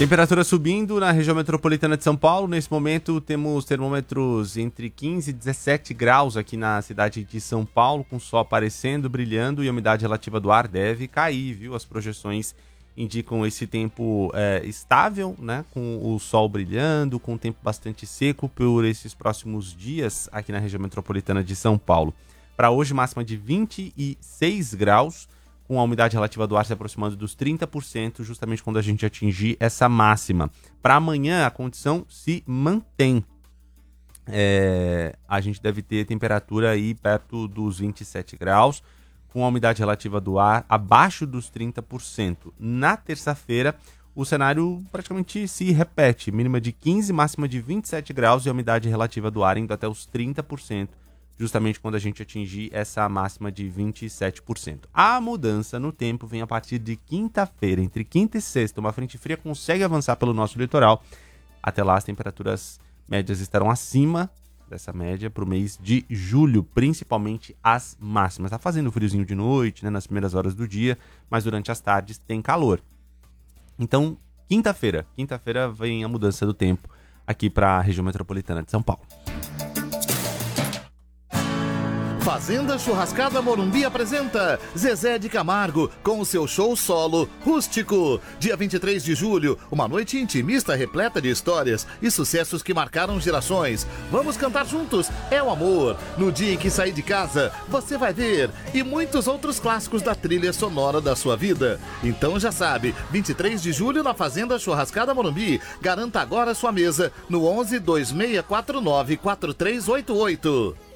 Temperatura subindo na região metropolitana de São Paulo. Nesse momento temos termômetros entre 15 e 17 graus aqui na cidade de São Paulo, com o sol aparecendo, brilhando, e a umidade relativa do ar deve cair, viu? As projeções indicam esse tempo estável, né? Com o sol brilhando, com o tempo bastante seco por esses próximos dias aqui na região metropolitana de São Paulo. Para hoje, máxima de 26 graus, com a umidade relativa do ar se aproximando dos 30%, justamente quando a gente atingir essa máxima. Para amanhã, a condição se mantém. A gente deve ter temperatura aí perto dos 27 graus, com a umidade relativa do ar abaixo dos 30%. Na terça-feira, o cenário praticamente se repete. Mínima de 15, máxima de 27 graus e a umidade relativa do ar indo até os 30%. Justamente quando a gente atingir essa máxima de 27%. A mudança no tempo vem a partir de quinta-feira. Entre quinta e sexta, uma frente fria consegue avançar pelo nosso litoral. Até lá, as temperaturas médias estarão acima dessa média para o mês de julho, principalmente as máximas. Está fazendo friozinho de noite, né, nas primeiras horas do dia, mas durante as tardes tem calor. Então, quinta-feira vem a mudança do tempo aqui para a região metropolitana de São Paulo. Fazenda Churrascada Morumbi apresenta Zezé de Camargo com o seu show solo Rústico. Dia 23 de julho, uma noite intimista repleta de histórias e sucessos que marcaram gerações. Vamos cantar juntos, é o amor. No dia em que sair de casa, você vai ver. E muitos outros clássicos da trilha sonora da sua vida. Então já sabe, 23 de julho na Fazenda Churrascada Morumbi. Garanta agora sua mesa no 11 2649 4388.